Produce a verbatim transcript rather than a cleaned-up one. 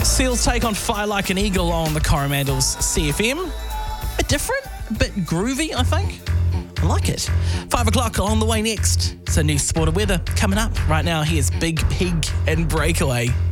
Seals take on Fire Like an Eagle on the Coromandels C F M. A bit different, a bit groovy, I think. I like it. Five o'clock on the way next. So new sport of weather coming up. Right now, here's Big Pig and Breakaway.